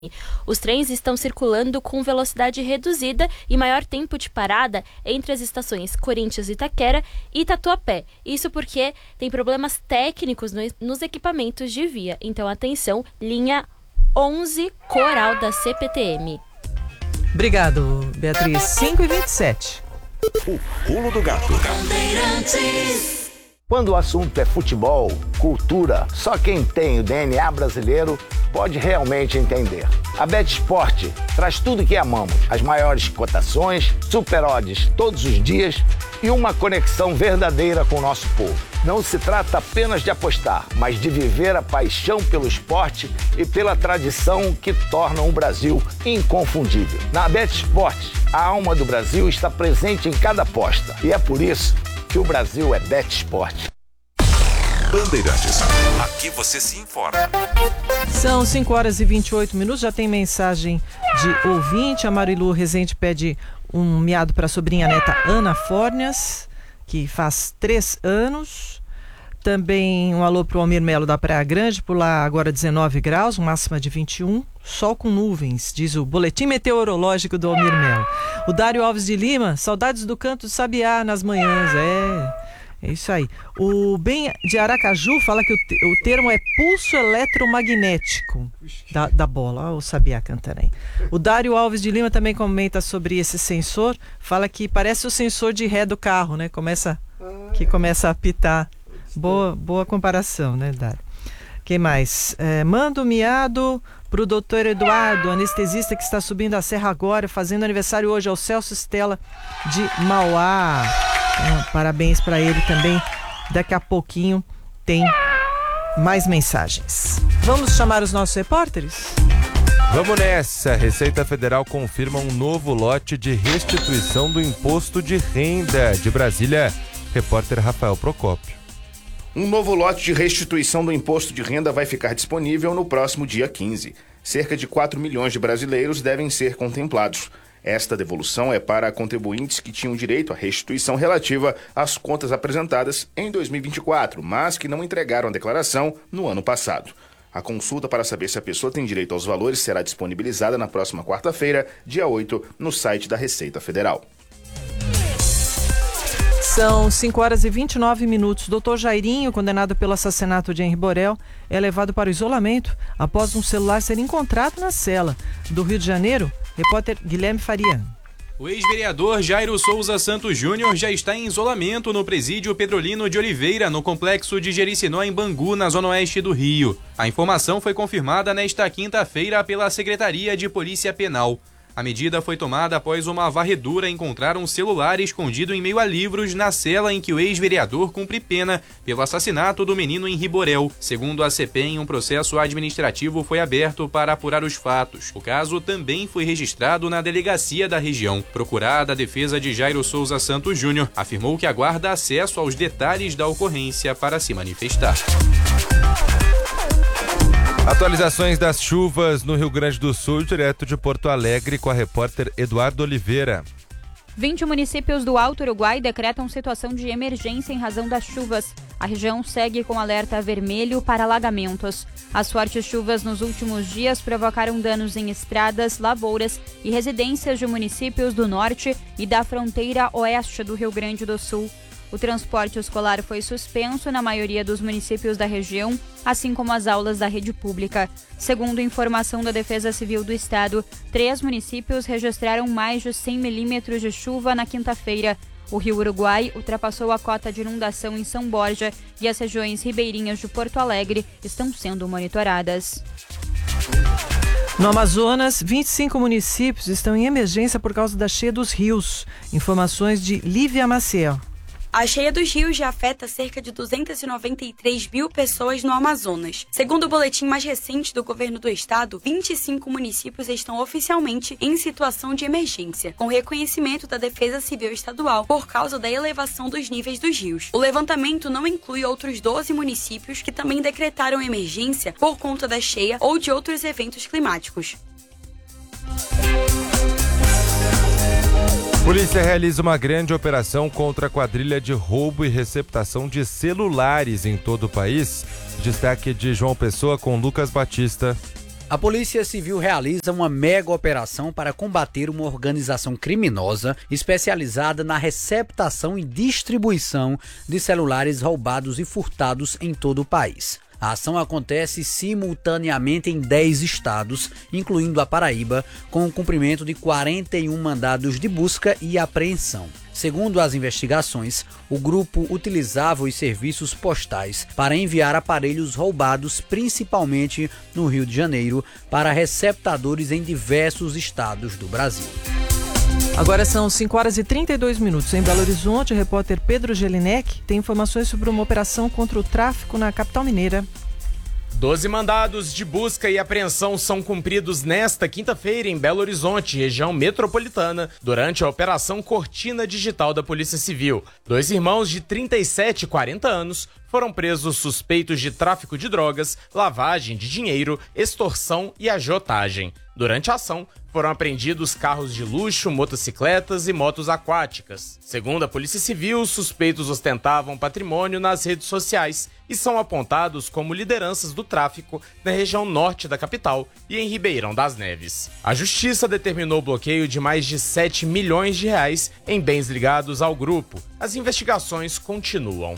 Os trens estão circulando com velocidade reduzida e maior tempo de parada entre as estações Corinthians e Itaquera e Tatuapé. Isso porque tem problemas técnicos nos equipamentos de via. Então, atenção, linha 11 Coral da CPTM. Obrigado, Beatriz. 5h27. O Pulo do Gato. Quando o assunto é futebol, cultura, só quem tem o DNA brasileiro pode realmente entender. A BetSport traz tudo que amamos, as maiores cotações, super odds todos os dias e uma conexão verdadeira com o nosso povo. Não se trata apenas de apostar, mas de viver a paixão pelo esporte e pela tradição que tornam o Brasil inconfundível. Na BetSport, a alma do Brasil está presente em cada aposta e é por isso que o Brasil é BetSport. Bandeirantes, aqui você se informa. São 5h28, já tem mensagem de ouvinte. A Marilu Rezende pede um miado para a sobrinha neta Ana Fórnias, que faz 3 anos. Também um alô para o Almir Melo da Praia Grande, por lá agora 19 graus, máxima de 21, sol com nuvens, diz o boletim meteorológico do Almir Melo. O Dário Alves de Lima, saudades do canto do sabiá nas manhãs, é isso aí. O Ben de Aracaju fala que o termo é pulso eletromagnético da bola. Olha o sabiá cantando aí. O Dário Alves de Lima também comenta sobre esse sensor, fala que parece o sensor de ré do carro, né? Começa a apitar. Boa comparação, né, Dário? Quem mais? Manda um miado pro doutor Eduardo, anestesista que está subindo a serra agora, fazendo aniversário hoje, ao Celso Stella de Mauá. Parabéns para ele também. Daqui a pouquinho tem mais mensagens. Vamos chamar os nossos repórteres? Vamos nessa! A Receita Federal confirma um novo lote de restituição do imposto de renda. De Brasília, repórter Rafael Procópio. Um novo lote de restituição do imposto de renda vai ficar disponível no próximo dia 15. Cerca de 4 milhões de brasileiros devem ser contemplados. Esta devolução é para contribuintes que tinham direito à restituição relativa às contas apresentadas em 2024, mas que não entregaram a declaração no ano passado. A consulta para saber se a pessoa tem direito aos valores será disponibilizada na próxima quarta-feira, dia 8, no site da Receita Federal. São 5h29. Doutor Jairinho, condenado pelo assassinato de Henri Borel, é levado para o isolamento após um celular ser encontrado na cela. Do Rio de Janeiro, repórter Guilherme Faria. O ex-vereador Jairo Souza Santos Júnior já está em isolamento no presídio Pedrolino de Oliveira, no complexo de Jericinó, em Bangu, na zona oeste do Rio. A informação foi confirmada nesta quinta-feira pela Secretaria de Polícia Penal. A medida foi tomada após uma varredura encontrar um celular escondido em meio a livros na cela em que o ex-vereador cumpre pena pelo assassinato do menino Henri Borel. Segundo a CPEM, um processo administrativo foi aberto para apurar os fatos. O caso também foi registrado na delegacia da região. Procurada, a defesa de Jairo Souza Santos Júnior afirmou que aguarda acesso aos detalhes da ocorrência para se manifestar. Atualizações das chuvas no Rio Grande do Sul, direto de Porto Alegre, com a repórter Eduardo Oliveira. 20 municípios do Alto Uruguai decretam situação de emergência em razão das chuvas. A região segue com alerta vermelho para alagamentos. As fortes chuvas nos últimos dias provocaram danos em estradas, lavouras e residências de municípios do norte e da fronteira oeste do Rio Grande do Sul. O transporte escolar foi suspenso na maioria dos municípios da região, assim como as aulas da rede pública. Segundo informação da Defesa Civil do Estado, 3 municípios registraram mais de 100 milímetros de chuva na quinta-feira. O Rio Uruguai ultrapassou a cota de inundação em São Borja e as regiões ribeirinhas de Porto Alegre estão sendo monitoradas. No Amazonas, 25 municípios estão em emergência por causa da cheia dos rios. Informações de Lívia Maciel. A cheia dos rios já afeta cerca de 293 mil pessoas no Amazonas. Segundo o boletim mais recente do governo do estado, 25 municípios estão oficialmente em situação de emergência, com reconhecimento da Defesa Civil Estadual por causa da elevação dos níveis dos rios. O levantamento não inclui outros 12 municípios que também decretaram emergência por conta da cheia ou de outros eventos climáticos. Polícia realiza uma grande operação contra a quadrilha de roubo e receptação de celulares em todo o país. Destaque de João Pessoa com Lucas Batista. A Polícia Civil realiza uma mega operação para combater uma organização criminosa especializada na receptação e distribuição de celulares roubados e furtados em todo o país. A ação acontece simultaneamente em 10 estados, incluindo a Paraíba, com o cumprimento de 41 mandados de busca e apreensão. Segundo as investigações, o grupo utilizava os serviços postais para enviar aparelhos roubados, principalmente no Rio de Janeiro, para receptadores em diversos estados do Brasil. Agora são 5 horas e 32 minutos. Em Belo Horizonte, o repórter Pedro Gelinek tem informações sobre uma operação contra o tráfico na capital mineira. 12 mandados de busca e apreensão são cumpridos nesta quinta-feira em Belo Horizonte, região metropolitana, durante a Operação Cortina Digital da Polícia Civil. 2 irmãos de 37 e 40 anos foram presos suspeitos de tráfico de drogas, lavagem de dinheiro, extorsão e agiotagem. Durante a ação, foram apreendidos carros de luxo, motocicletas e motos aquáticas. Segundo a Polícia Civil, os suspeitos ostentavam patrimônio nas redes sociais e são apontados como lideranças do tráfico na região norte da capital e em Ribeirão das Neves. A Justiça determinou o bloqueio de mais de 7 milhões de reais em bens ligados ao grupo. As investigações continuam.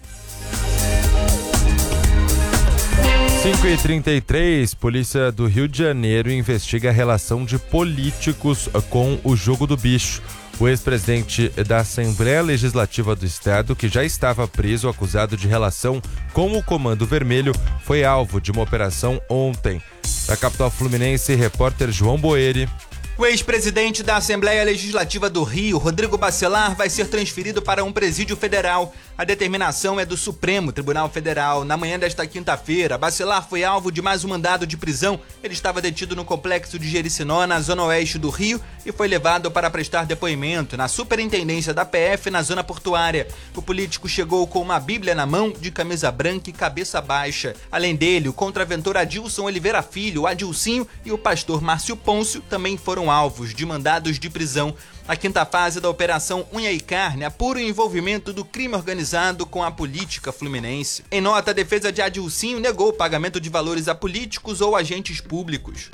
5h33, Polícia do Rio de Janeiro investiga a relação de políticos com o jogo do bicho. O ex-presidente da Assembleia Legislativa do Estado, que já estava preso acusado de relação com o Comando Vermelho, foi alvo de uma operação ontem. Da capital fluminense, repórter João Boeri. O ex-presidente da Assembleia Legislativa do Rio, Rodrigo Bacelar, vai ser transferido para um presídio federal. A determinação é do Supremo Tribunal Federal. Na manhã desta quinta-feira, Bacelar foi alvo de mais um mandado de prisão. Ele estava detido no complexo de Jericinó, na zona oeste do Rio, e foi levado para prestar depoimento na superintendência da PF na zona portuária. O político chegou com uma bíblia na mão, de camisa branca e cabeça baixa. Além dele, o contraventor Adilson Oliveira Filho, o Adilcinho, e o pastor Márcio Pôncio também foram alvos de mandados de prisão. A quinta fase da Operação Unha e Carne apura o envolvimento do crime organizado com a política fluminense. Em nota, a defesa de Adilcinho negou o pagamento de valores a políticos ou agentes públicos.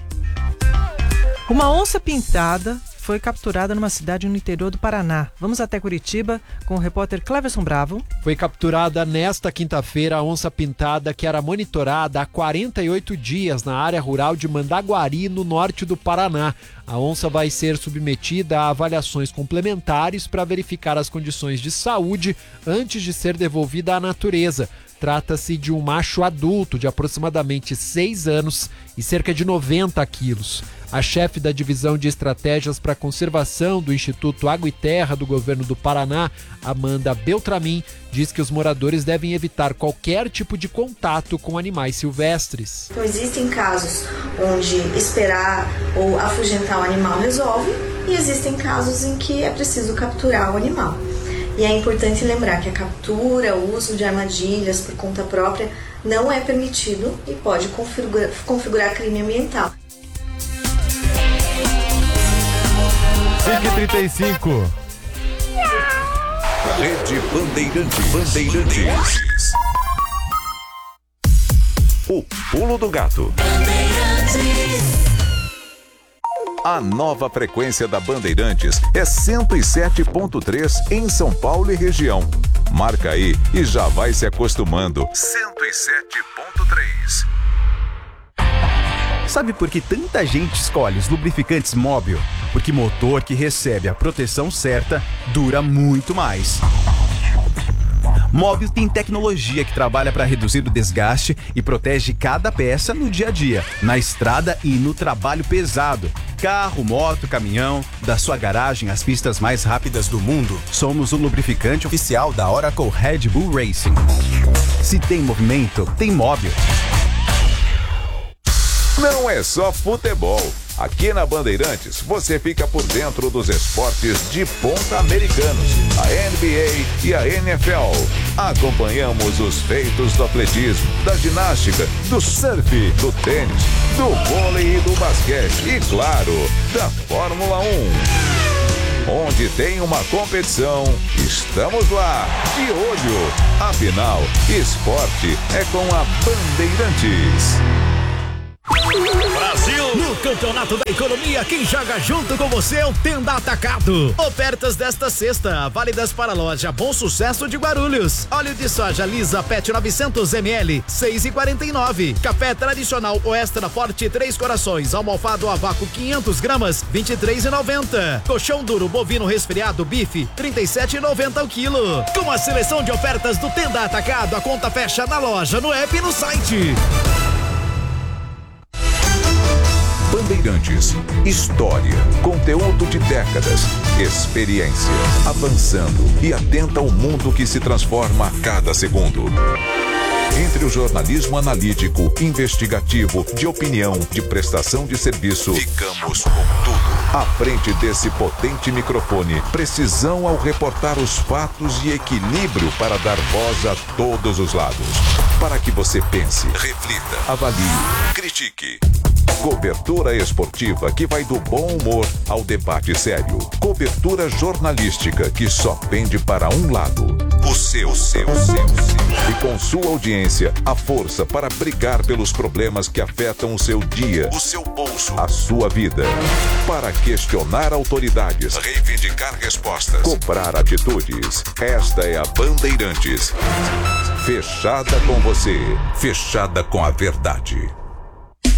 Uma onça pintada foi capturada numa cidade no interior do Paraná. Vamos até Curitiba com o repórter Cleverson Bravo. Foi capturada nesta quinta-feira a onça pintada que era monitorada há 48 dias na área rural de Mandaguari, no norte do Paraná. A onça vai ser submetida a avaliações complementares para verificar as condições de saúde antes de ser devolvida à natureza. Trata-se de um macho adulto de aproximadamente 6 anos e cerca de 90 quilos. A chefe da Divisão de Estratégias para a Conservação do Instituto Água e Terra do Governo do Paraná, Amanda Beltramin, diz que os moradores devem evitar qualquer tipo de contato com animais silvestres. Então, existem casos onde esperar ou afugentar o animal resolve, e existem casos em que é preciso capturar o animal. E é importante lembrar que a captura, o uso de armadilhas por conta própria não é permitido e pode configurar crime ambiental. 5h35. Rede Bandeirantes. O Pulo do Gato. A nova frequência da Bandeirantes é 107.3 em São Paulo e região. Marca aí e já vai se acostumando. 107.3. Sabe por que tanta gente escolhe os lubrificantes Móbil? Porque motor que recebe a proteção certa dura muito mais. Móbil tem tecnologia que trabalha para reduzir o desgaste e protege cada peça no dia a dia, na estrada e no trabalho pesado. Carro, moto, caminhão, da sua garagem às pistas mais rápidas do mundo, somos o lubrificante oficial da Oracle Red Bull Racing. Se tem movimento, tem Móbil. Não é só futebol. Aqui na Bandeirantes, você fica por dentro dos esportes de ponta americanos, a NBA e a NFL. Acompanhamos os feitos do atletismo, da ginástica, do surf, do tênis, do vôlei e do basquete e, claro, da Fórmula 1. Onde tem uma competição, estamos lá, de olho. Afinal, esporte é com a Bandeirantes. campeonato da economia, quem joga junto com você é o Tenda Atacado. Ofertas desta sexta, válidas para a loja Bom Sucesso de Guarulhos. Óleo de soja lisa PET 900 ml, 6,49. Café tradicional ou extra forte 3 corações, almofado a vácuo 500 gramas, 23,90. Colchão duro bovino resfriado bife, 37,90 o quilo. Com a seleção de ofertas do Tenda Atacado, a conta fecha na loja, no app e no site. Bandeirantes, história, conteúdo de décadas, experiência, avançando e atenta ao mundo que se transforma a cada segundo. Entre o jornalismo analítico, investigativo, de opinião, de prestação de serviço, ficamos com tudo. À frente desse potente microfone, precisão ao reportar os fatos e equilíbrio para dar voz a todos os lados. Para que você pense, reflita, avalie, critique. Cobertura esportiva que vai do bom humor ao debate sério. Cobertura jornalística que só pende para um lado. O seu. E com sua audiência, a força para brigar pelos problemas que afetam o seu dia, o seu bolso, a sua vida. Para questionar autoridades, reivindicar respostas, cobrar atitudes. Esta é a Bandeirantes. Fechada com você, fechada com a verdade.